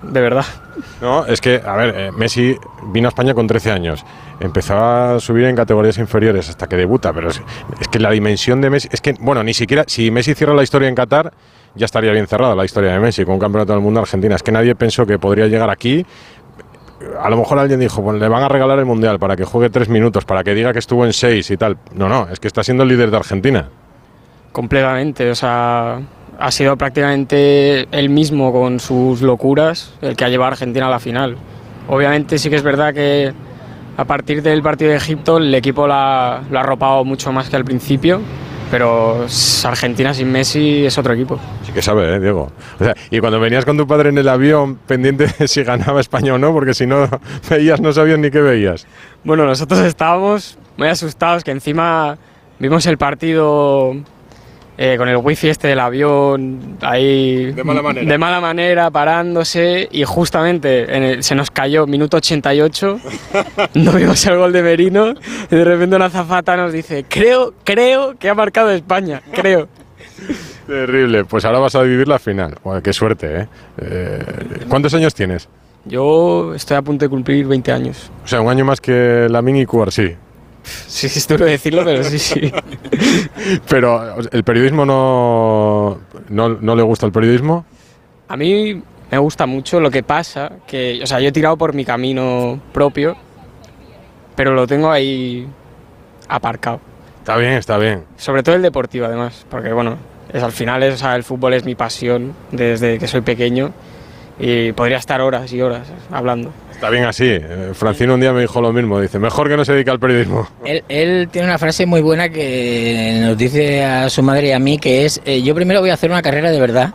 de verdad. No, es que, a ver, Messi vino a España con 13 años. Empezó a subir en categorías inferiores hasta que debuta, pero es que la dimensión de Messi... Es que, bueno, ni siquiera... Si Messi cierra la historia en Qatar, ya estaría bien cerrada la historia de Messi con un campeonato del mundo a Argentina. Es que nadie pensó que podría llegar aquí. A lo mejor alguien dijo, pues le van a regalar el Mundial para que juegue 3 minutos, para que diga que estuvo en 6 y tal. No, es que está siendo el líder de Argentina. Completamente, o sea, ha sido prácticamente él mismo con sus locuras el que ha llevado a Argentina a la final. Obviamente sí que es verdad que a partir del partido de Egipto el equipo lo ha arropado mucho más que al principio, pero Argentina sin Messi es otro equipo. Sí que sabe, Diego. O sea, y cuando venías con tu padre en el avión pendiente de si ganaba España o no, porque si no veías, no sabías ni qué veías. Bueno, nosotros estábamos muy asustados, que encima vimos el partido con el wifi del avión ahí de mala manera, parándose, y justamente se nos cayó minuto 88, no vimos el gol de Merino, y de repente una azafata nos dice, creo que ha marcado España, creo. Terrible, pues ahora vas a vivir la final. Bueno, qué suerte, ¿Cuántos años tienes? Yo estoy a punto de cumplir 20 años. O sea, un año más que Lamine y Cubarsí. Sí, es duro decirlo, pero sí. Pero, ¿el periodismo no le gusta el periodismo? A mí me gusta mucho, lo que pasa que, o sea, yo he tirado por mi camino propio, pero lo tengo ahí aparcado. Está bien. Sobre todo el deportivo, además, porque bueno, al final o sea, el fútbol es mi pasión desde que soy pequeño y podría estar horas y horas hablando. Está bien así. Francino un día me dijo lo mismo, dice, mejor que no se dedique al periodismo. Él tiene una frase muy buena que nos dice a su madre y a mí, que es, yo primero voy a hacer una carrera de verdad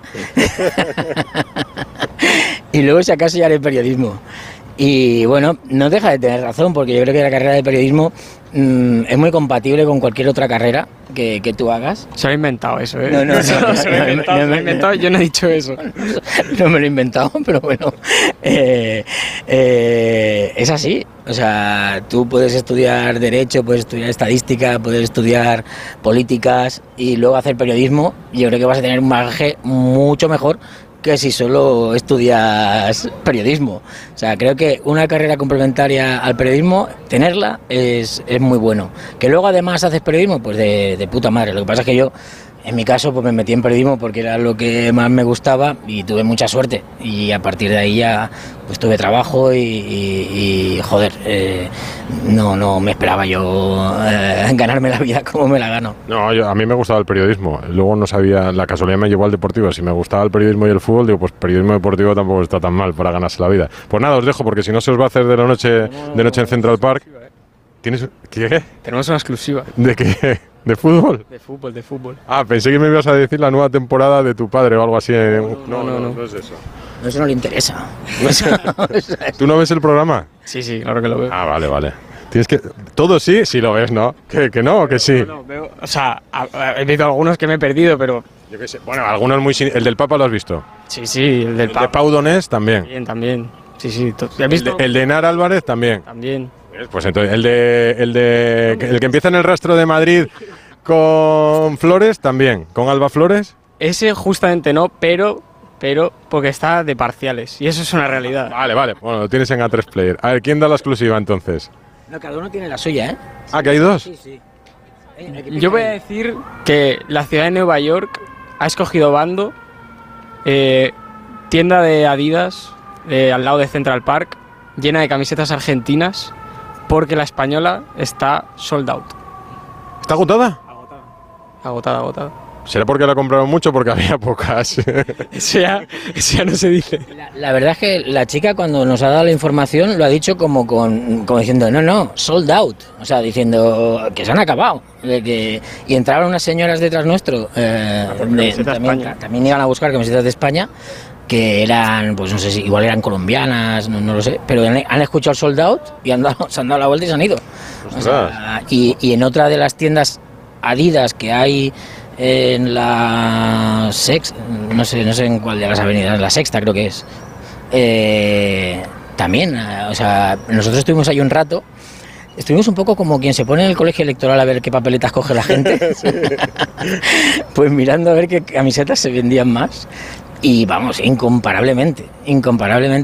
y luego si acaso ya haré periodismo. Y bueno, no deja de tener razón, porque yo creo que la carrera de periodismo es muy compatible con cualquier otra carrera que tú hagas. Se lo he inventado eso, ¿eh? No, se lo he inventado, yo no he dicho eso. No me lo he inventado, pero bueno, es así. O sea, tú puedes estudiar Derecho, puedes estudiar Estadística, puedes estudiar Políticas y luego hacer periodismo. Y yo creo que vas a tener un bagaje mucho mejor que si solo estudias periodismo. O sea, creo que una carrera complementaria al periodismo, tenerla es muy bueno. Que luego además haces periodismo, pues de puta madre. Lo que pasa es que yo, en mi caso, pues me metí en periodismo porque era lo que más me gustaba y tuve mucha suerte. Y a partir de ahí ya pues tuve trabajo y joder, no me esperaba yo ganarme la vida como me la gano. No, a mí me gustaba el periodismo. Luego no sabía, la casualidad me llevó al deportivo. Si me gustaba el periodismo y el fútbol, digo, pues periodismo deportivo tampoco está tan mal para ganarse la vida. Pues nada, os dejo porque si no se os va a hacer de noche en Central Park. ¿Tienes qué? Tenemos una exclusiva. ¿De qué? ¿De fútbol? De fútbol. Ah, pensé que me ibas a decir la nueva temporada de tu padre o algo así. No es eso. Eso no le interesa. ¿Tú no ves el programa? Sí, claro que lo veo. Ah, vale. Tienes que... Todo sí lo ves, ¿no? ¿Que no o que sí? No, veo, o sea, he visto algunos que me he perdido, pero... Yo qué sé. Bueno, algunos muy... ¿El del Papa lo has visto? Sí, el del Papa. ¿El de Pau Donés también? También. Sí. ¿Has visto? ¿El de Enar Álvarez también? También. Pues entonces, el que empieza en el rastro de Madrid con Flores también. ¿Con Alba Flores? Ese justamente no, pero porque está de parciales. Y eso es una realidad. Vale. Bueno, lo tienes en A3 Player. A ver, ¿quién da la exclusiva entonces? No, cada uno tiene la suya, ¿eh? Ah, ¿que hay dos? Sí. Yo voy a decir que la ciudad de Nueva York ha escogido bando. Tienda de Adidas al lado de Central Park, llena de camisetas argentinas, porque la española está sold out. ¿Está agotada? Agotada. ¿Será porque la compraron mucho o porque había pocas? Eso ya no se dice. La verdad es que la chica, cuando nos ha dado la información, lo ha dicho como diciendo, no, sold out. O sea, diciendo que se han acabado. Y entraron unas señoras detrás nuestro, también iban a buscar camisetas de España, que eran, pues no sé si igual eran colombianas, no lo sé, pero han escuchado el sold out y se han dado la vuelta y se han ido. O sea, y en otra de las tiendas Adidas que hay en la Sexta, no sé en cuál de las avenidas, la Sexta creo que es, también, o sea, nosotros estuvimos ahí un rato. Estuvimos un poco como quien se pone en el colegio electoral a ver qué papeletas coge la gente. Sí. Pues mirando a ver qué camisetas se vendían más. Y vamos, incomparablemente